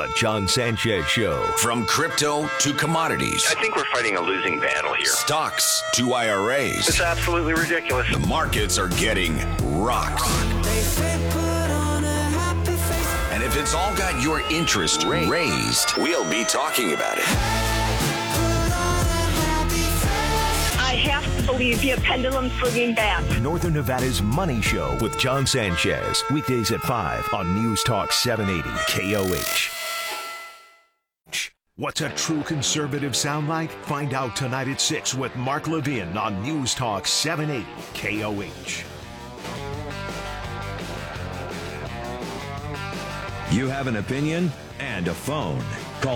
The John Sanchez Show. From crypto to commodities. I think we're fighting a losing battle here. Stocks to IRAs. It's absolutely ridiculous. The markets are getting rocked. And if it's all got your interest raised, we'll be talking about it. I have to believe the pendulum swinging back. Northern Nevada's Money Show with John Sanchez. Weekdays at 5 on News Talk 780 KOH. What's a true conservative sound like? Find out tonight at 6 with Mark Levin on News Talk 780 KOH. You have an opinion and a phone. Call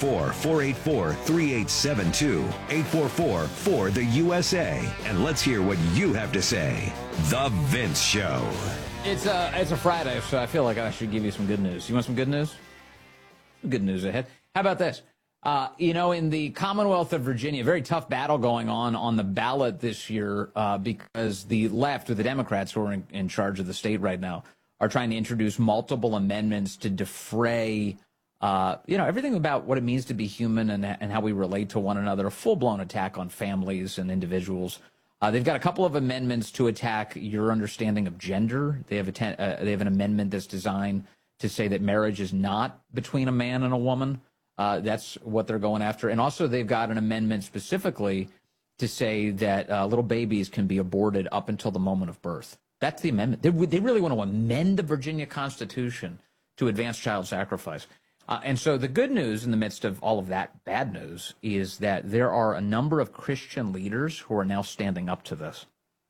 844-484-3872. 844-4-THE-USA. And let's hear what you have to say. The Vince Show. It's a Friday, so I feel like I should give you some good news. You want some good news? Some good news ahead. How about this? In the Commonwealth of Virginia, very tough battle going on the ballot this year because the left, or the Democrats who are in charge of the state right now, are trying to introduce multiple amendments to defray, everything about what it means to be human and how we relate to one another, a full-blown attack on families and individuals. They've got a couple of amendments to attack your understanding of gender. They have an amendment that's designed to say that marriage is not between a man and a woman. That's what they're going after. And also they've got an amendment specifically to say that little babies can be aborted up until the moment of birth. That's the amendment. They really want to amend the Virginia Constitution to advance child sacrifice. And so the good news in the midst of all of that bad news is that there are a number of Christian leaders who are now standing up to this.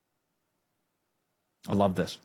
I love this.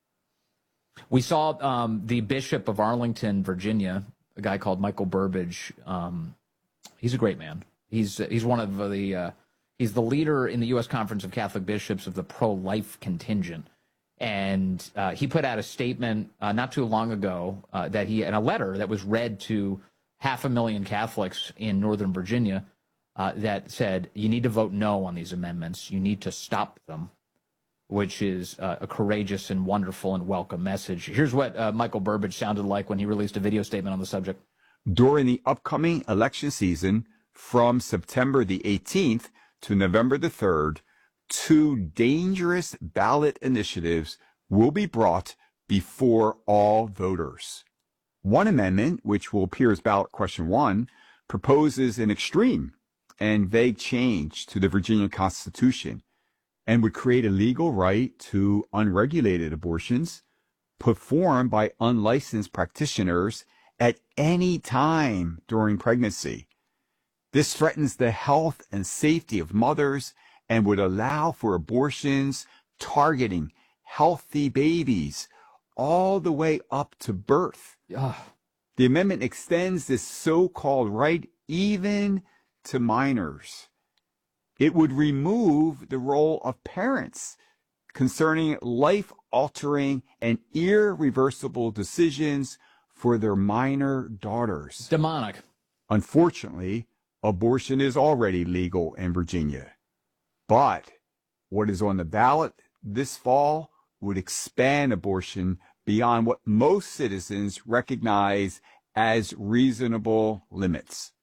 We saw the Bishop of Arlington, Virginia, a guy called Michael Burbidge. He's a great man. He's one of he's the leader in the U.S. Conference of Catholic Bishops of the pro-life contingent. And he put out a statement not too long ago that in a letter that was read to 500,000 Catholics in Northern Virginia that said, you need to vote no on these amendments. You need to stop them, which is a courageous and wonderful and welcome message. Here's what Michael Burbidge sounded like when he released a video statement on the subject. During the upcoming election season from September the 18th to November the 3rd, 2 dangerous ballot initiatives will be brought before all voters. One amendment, which will appear as ballot question 1, proposes an extreme and vague change to the Virginia Constitution and would create a legal right to unregulated abortions performed by unlicensed practitioners at any time during pregnancy. This threatens the health and safety of mothers and would allow for abortions targeting healthy babies all the way up to birth. Ugh. The amendment extends this so-called right even to minors. It would remove the role of parents concerning life-altering and irreversible decisions for their minor daughters. Demonic. Unfortunately, abortion is already legal in Virginia. But what is on the ballot this fall would expand abortion beyond what most citizens recognize as reasonable limits.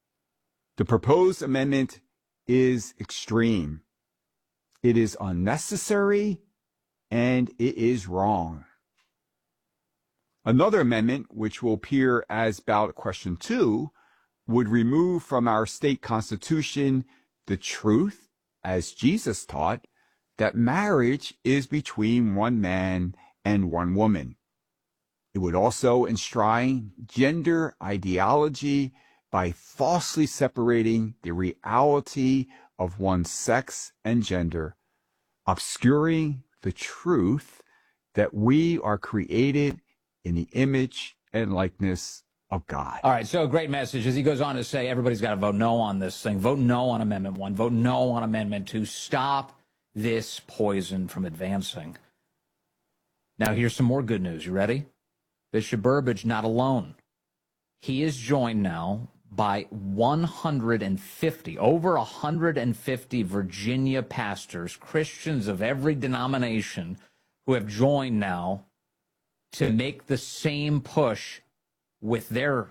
The proposed amendment is extreme. It is unnecessary and it is wrong. Another amendment, which will appear as ballot question 2, would remove from our state constitution the truth, as Jesus taught, that marriage is between one man and one woman. It would also enshrine gender ideology by falsely separating the reality of one's sex and gender, obscuring the truth that we are created in the image and likeness of God. All right, so a great message as he goes on to say everybody's got to vote no on this thing. Vote no on Amendment 1. Vote no on Amendment 2. Stop this poison from advancing. Now, here's some more good news. You ready? Bishop Burbidge not alone. He is joined now by 150, over 150 Virginia pastors, Christians of every denomination, who have joined now to make the same push with their